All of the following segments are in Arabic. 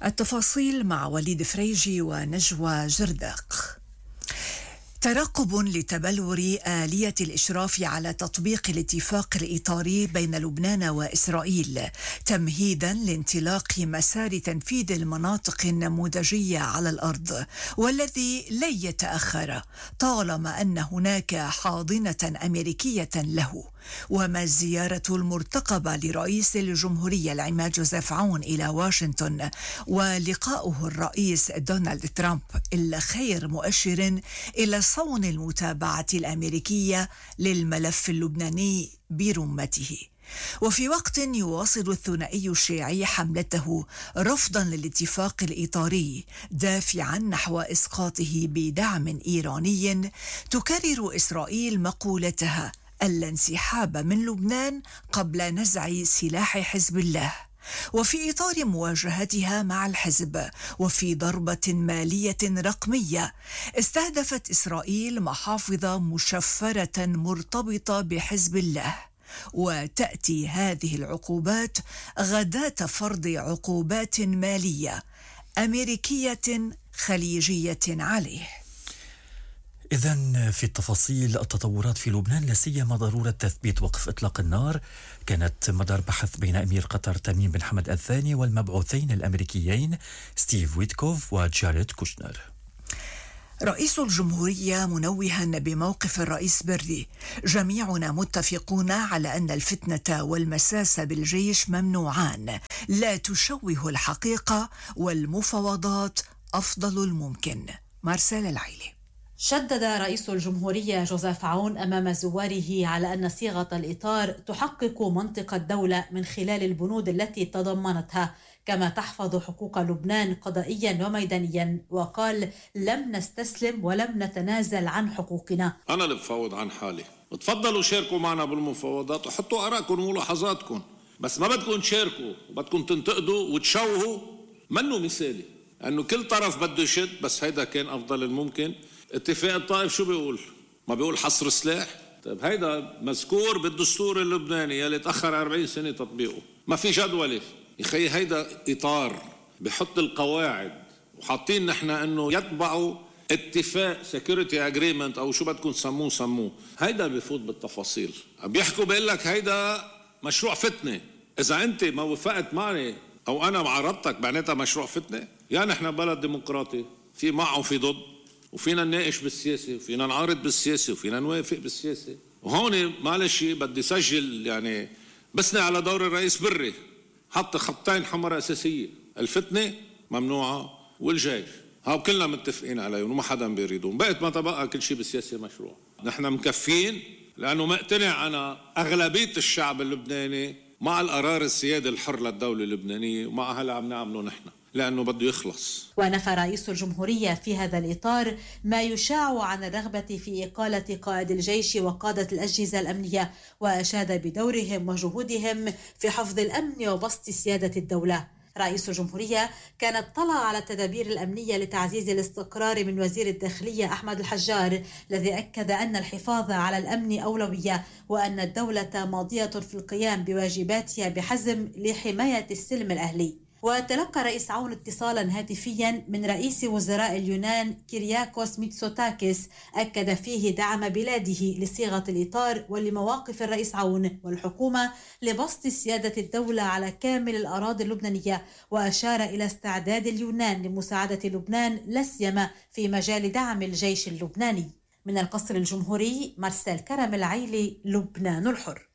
التفاصيل مع وليد فريجي ونجوى جرداق. ترقب لتبلور آلية الإشراف على تطبيق الاتفاق الإطاري بين لبنان وإسرائيل تمهيدا لانطلاق مسار تنفيذ المناطق النموذجية على الأرض، والذي لن يتأخر طالما أن هناك حاضنة أمريكية له. وما الزيارة المرتقبة لرئيس الجمهورية العماد جوزيف عون إلى واشنطن ولقاؤه الرئيس دونالد ترامب إلا خير مؤشر إلى صون المتابعة الأمريكية للملف اللبناني برمته. وفي وقت يواصل الثنائي الشيعي حملته رفضا للاتفاق الإطاري دافعا نحو إسقاطه بدعم إيراني، تكرر إسرائيل مقولتها الانسحاب من لبنان قبل نزع سلاح حزب الله. وفي إطار مواجهتها مع الحزب وفي ضربة مالية رقمية، استهدفت إسرائيل محافظ مشفرة مرتبطة بحزب الله، وتأتي هذه العقوبات غداة فرض عقوبات مالية أمريكية خليجية عليه. إذن في التفاصيل، التطورات في لبنان لا سيما ضرورة تثبيت وقف إطلاق النار كانت مدار بحث بين أمير قطر تميم بن حمد الثاني والمبعوثين الأمريكيين ستيف ويتكوف وجاريد كوشنر. رئيس الجمهورية منوها بموقف الرئيس بري: جميعنا متفقون على أن الفتنة والمساس بالجيش ممنوعان، لا تشوه الحقيقة، والمفاوضات أفضل الممكن. مارسيل العيلي. شدد رئيس الجمهورية جوزيف عون أمام زواره على أن صيغة الإطار تحقق منطق الدولة من خلال البنود التي تضمنتها، كما تحفظ حقوق لبنان قضائيا وميدانيا، وقال: لم نستسلم ولم نتنازل عن حقوقنا. أنا اللي بفاوض عن حالي، تفضلوا شاركوا معنا بالمفاوضات وحطوا آراءكم وملاحظاتكم، بس ما بدكم تشاركوا وبدكم تنتقدوا وتشوهوا. منه مثالي أنه كل طرف بده يشد، بس هيدا كان أفضل الممكن. اتفاق الطائف شو بيقول؟ ما بيقول حصر سلاح؟ طيب هيدا مذكور بالدستور اللبناني يلي تأخر 40 سنة تطبيقه، ما في جدولة. يخي هيدا إطار بحط القواعد، وحاطين نحن أنه يتبعوا اتفاق security agreement أو شو بدكم سموه. هيدا بيفوت بالتفاصيل. بيحكوا بيقول لك هيدا مشروع فتنة، إذا أنت ما وفقت معي أو أنا معارضتك معناتها مشروع فتنة. يعني نحن بلد ديمقراطي، في معه وفي ضد، وفينا نناقش بالسياسة وفينا نعارض بالسياسة وفينا نوافق بالسياسة. وهون معلش بدي سجل، يعني بسني على دور الرئيس بري، حط خطين حمر أساسية: الفتنة ممنوعة والجيش. هاو كلنا متفقين عليهم وما حدا بيريدون. بقت ما تبقى كل شيء بالسياسة مشروع. نحن مكفين لأنه مقتنع أنا أغلبية الشعب اللبناني مع القرار السيادي الحر للدولة اللبنانية، ومع هلا عم نعمله نحن لأنه بده يخلص. ونفى رئيس الجمهورية في هذا الإطار ما يشاع عن الرغبة في إقالة قائد الجيش وقادة الأجهزة الأمنية، وأشاد بدورهم وجهودهم في حفظ الأمن وبسط سيادة الدولة. رئيس الجمهورية كان اطلع على التدابير الأمنية لتعزيز الاستقرار من وزير الداخلية أحمد الحجار، الذي أكد أن الحفاظ على الأمن أولوية، وأن الدولة ماضية في القيام بواجباتها بحزم لحماية السلم الأهلي. وتلقى رئيس عون اتصالا هاتفيا من رئيس وزراء اليونان كيرياكوس ميتسوتاكيس أكد فيه دعم بلاده لصيغة الإطار ولمواقف الرئيس عون والحكومة لبسط سيادة الدولة على كامل الأراضي اللبنانية، وأشار إلى استعداد اليونان لمساعدة لبنان لا سيما في مجال دعم الجيش اللبناني. من القصر الجمهوري، مارسيل كرم العيلي، لبنان الحر.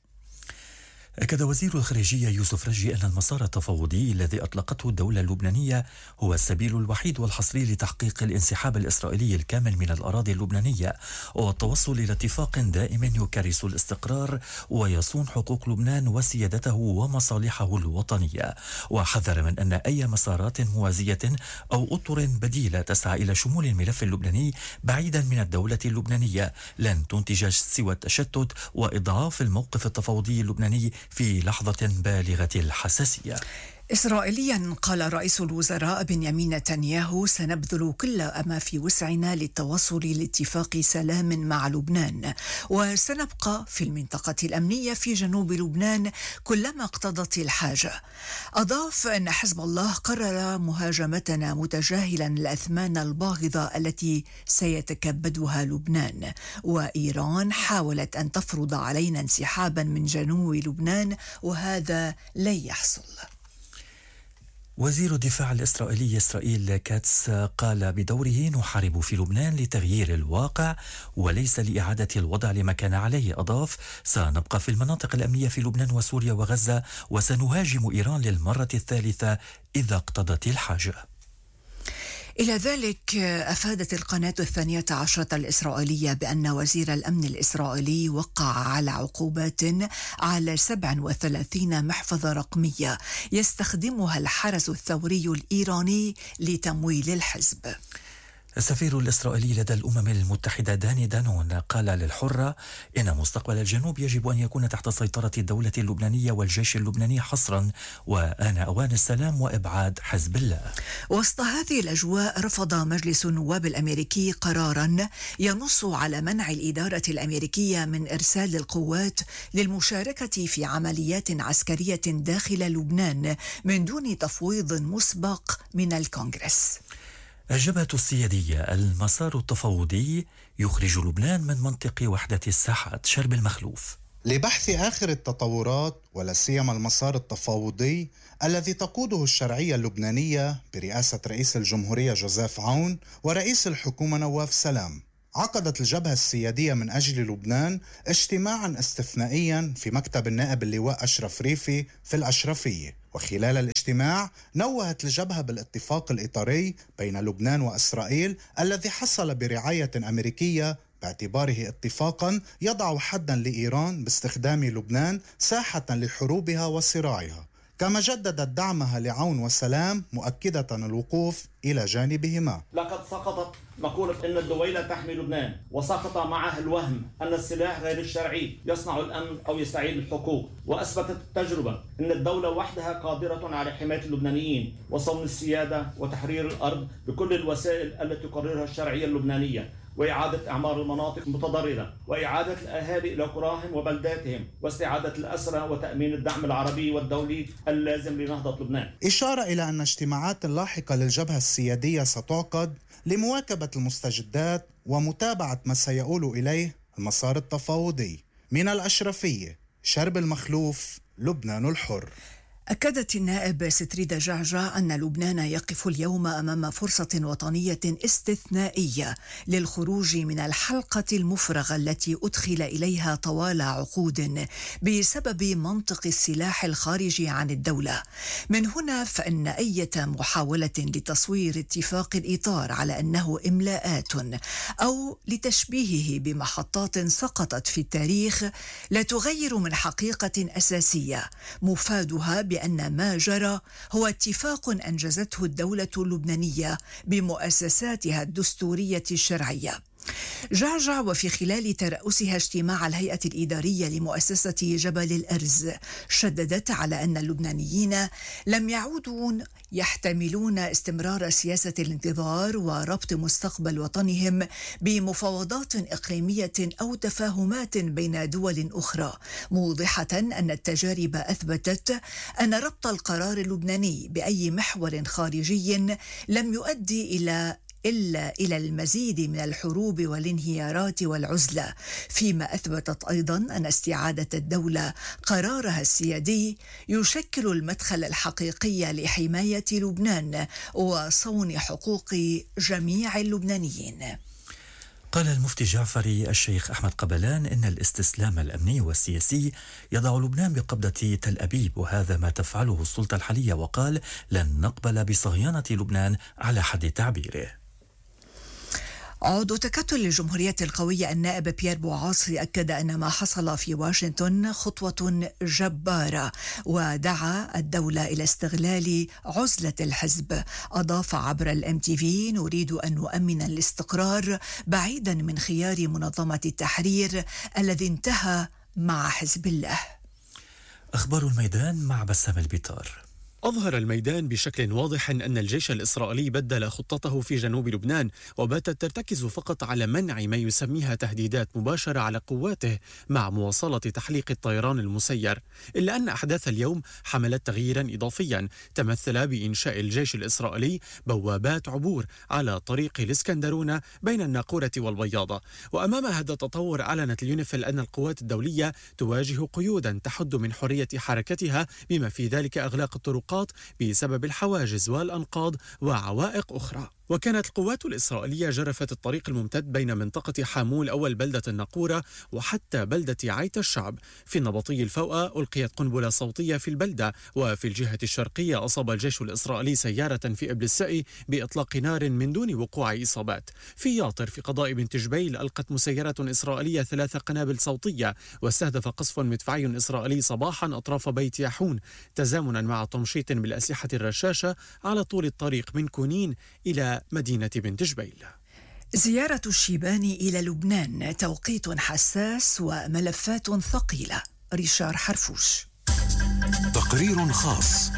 أكد وزير الخارجية يوسف رجي أن المسار التفاوضي الذي أطلقته الدولة اللبنانية هو السبيل الوحيد والحصري لتحقيق الانسحاب الإسرائيلي الكامل من الأراضي اللبنانية والتوصل إلى اتفاق دائم يكرس الاستقرار ويصون حقوق لبنان وسيادته ومصالحه الوطنية. وحذر من أن أي مسارات موازية أو أطر بديلة تسعى إلى شمول الملف اللبناني بعيدا من الدولة اللبنانية لن تنتج سوى التشتت وإضعاف الموقف التفاوضي اللبناني في لحظة بالغة الحساسية. إسرائيليا قال رئيس الوزراء بنيامين نتنياهو: سنبذل كل ما في وسعنا للتوصل لاتفاق سلام مع لبنان، وسنبقى في المنطقة الأمنية في جنوب لبنان كلما اقتضت الحاجة. أضاف أن حزب الله قرر مهاجمتنا متجاهلا الأثمان الباغظة التي سيتكبدها لبنان، وإيران حاولت أن تفرض علينا انسحابا من جنوب لبنان وهذا لن يحصل. وزير الدفاع الإسرائيلي إسرائيل كاتس قال بدوره: نحارب في لبنان لتغيير الواقع وليس لإعادة الوضع لما كان عليه. أضاف: سنبقى في المناطق الأمنية في لبنان وسوريا وغزة، وسنهاجم إيران للمرة الثالثة إذا اقتضت الحاجة. إلى ذلك أفادت القناة 12 الإسرائيلية بأن وزير الأمن الإسرائيلي وقع على عقوبات على 37 محفظة رقمية يستخدمها الحرس الثوري الإيراني لتمويل الحزب. السفير الإسرائيلي لدى الأمم المتحدة داني دانون قال للحرة: إن مستقبل الجنوب يجب أن يكون تحت سيطرة الدولة اللبنانية والجيش اللبناني حصرا، وآن أوان السلام وإبعاد حزب الله. وسط هذه الأجواء رفض مجلس النواب الأمريكي قرارا ينص على منع الإدارة الأمريكية من إرسال القوات للمشاركة في عمليات عسكرية داخل لبنان من دون تفويض مسبق من الكونغرس. الجبهة السيادية: المسار التفاوضي يخرج لبنان من منطق وحدة الساحات. شرب المخلوف: لبحث آخر التطورات ولا سيما المسار التفاوضي الذي تقوده الشرعية اللبنانية برئاسة رئيس الجمهورية جوزيف عون ورئيس الحكومة نواف سلام، عقدت الجبهة السيادية من أجل لبنان اجتماعا استثنائيا في مكتب النائب اللواء أشرف ريفي في الأشرفية. وخلال الاجتماع نوهت الجبهة بالاتفاق الإطاري بين لبنان وإسرائيل الذي حصل برعاية أمريكية باعتباره اتفاقا يضع حدا لإيران باستخدام لبنان ساحة لحروبها وصراعها، كما جددت دعمها لعون وسلام مؤكدة الوقوف إلى جانبهما. لقد سقطت مقولة أن الدويلة تحمي لبنان، وسقط معها الوهم أن السلاح غير الشرعي يصنع الأمن أو يستعيد الحقوق، وأثبتت التجربة أن الدولة وحدها قادرة على حماية اللبنانيين وصون السيادة وتحرير الأرض بكل الوسائل التي تقررها الشرعية اللبنانية، وإعادة إعمار المناطق المتضررة، وإعادة الأهالي إلى قراهم وبلداتهم، واستعادة الأسرى، وتأمين الدعم العربي والدولي اللازم لنهضة لبنان. إشارة إلى أن اجتماعات لاحقة للجبهة السيادية ستعقد لمواكبة المستجدات ومتابعة ما سيؤول إليه المسار التفاوضي. من الأشرفية: شرب المخلوف، لبنان الحر. أكدت النائب ستريدا جعجع أن لبنان يقف اليوم أمام فرصة وطنية استثنائية للخروج من الحلقة المفرغة التي أدخل إليها طوال عقود بسبب منطق السلاح الخارجي عن الدولة. من هنا فإن أي محاولة لتصوير اتفاق الإطار على أنه إملاءات أو لتشبيهه بمحطات سقطت في التاريخ لا تغير من حقيقة أساسية مفادها بأن ما جرى هو اتفاق أنجزته الدولة اللبنانية بمؤسساتها الدستورية الشرعية. جعجع وفي خلال ترأسها اجتماع الهيئة الإدارية لمؤسسة جبل الأرز شددت على أن اللبنانيين لم يعودوا يحتملون استمرار سياسة الانتظار وربط مستقبل وطنهم بمفاوضات إقليمية أو تفاهمات بين دول أخرى، موضحة أن التجارب أثبتت أن ربط القرار اللبناني بأي محور خارجي لم يؤدي إلا إلى المزيد من الحروب والانهيارات والعزلة، فيما أثبتت أيضا أن استعادة الدولة قرارها السيادي يشكل المدخل الحقيقي لحماية لبنان وصون حقوق جميع اللبنانيين. قال المفتي جعفري الشيخ أحمد قبلان إن الاستسلام الأمني والسياسي يضع لبنان بقبضة تل أبيب، وهذا ما تفعله السلطة الحالية، وقال: لن نقبل بصهيونة لبنان على حد تعبيره. عضو تكتل الجمهورية القوية النائب بيير بوعاصي أكد أن ما حصل في واشنطن خطوة جبارة ودعا الدولة إلى استغلال عزلة الحزب. أضاف عبر الMTV: نريد أن نؤمن الاستقرار بعيدا من خيار منظمة التحرير الذي انتهى مع حزب الله. أخبار الميدان مع بسام البطار. أظهر الميدان بشكل واضح أن الجيش الإسرائيلي بدل خطته في جنوب لبنان وباتت ترتكز فقط على منع ما يسميها تهديدات مباشرة على قواته مع مواصلة تحليق الطيران المسير، إلا أن أحداث اليوم حملت تغييرا إضافيا تمثل بإنشاء الجيش الإسرائيلي بوابات عبور على طريق الإسكندرونة بين الناقورة والبياضة. وأمام هذا التطور أعلنت اليونيفيل أن القوات الدولية تواجه قيودا تحد من حرية حركتها، بما في ذلك إغلاق الطرقات بسبب الحواجز والأنقاض وعوائق أخرى. وكانت القوات الإسرائيلية جرفت الطريق الممتد بين منطقة حامول أول بلدة الناقورة وحتى بلدة عيت الشعب. في النبطي الفوقة ألقيت قنبلة صوتية في البلدة، وفي الجهة الشرقية أصاب الجيش الإسرائيلي سيارة في إبلسائي بإطلاق نار من دون وقوع إصابات. في ياطر في قضاء بنت جبيل ألقت مسيرة إسرائيلية 3 قنابل صوتية، واستهدف قصف مدفعي إسرائيلي صباحا أطراف بيت ياحون، تزامنا مع تمشيط بالأسلحة الرشاشة على طول الطريق من كونين إلى مدينة بنت جبيل. زيارة الشيباني إلى لبنان توقيت حساس وملفات ثقيلة. ريشار حرفوش. تقرير خاص.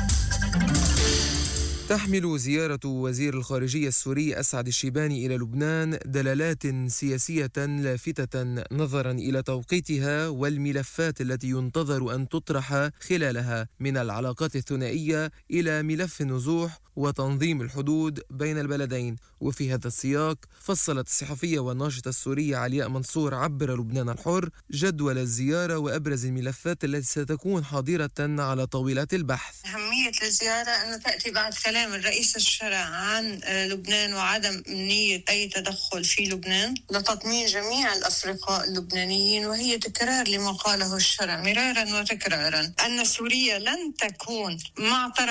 تحمل زيارة وزير الخارجية السوري أسعد الشيباني إلى لبنان دلالات سياسية لافتة نظرا إلى توقيتها والملفات التي ينتظر أن تطرح خلالها، من العلاقات الثنائية إلى ملف النزوح وتنظيم الحدود بين البلدين. وفي هذا السياق فصلت الصحفية والناشطة السورية علياء منصور عبر لبنان الحر جدول الزيارة وأبرز الملفات التي ستكون حاضرة على طاولة البحث. أهمية الزيارة أن تأتي بعد كلام الرئيس الشرع عن لبنان وعدم نية أي تدخل في لبنان لتطمين جميع الأفرقاء اللبنانيين، وهي تكرار لما قاله الشرع مرارا وتكرارا أن سوريا لن تكون مع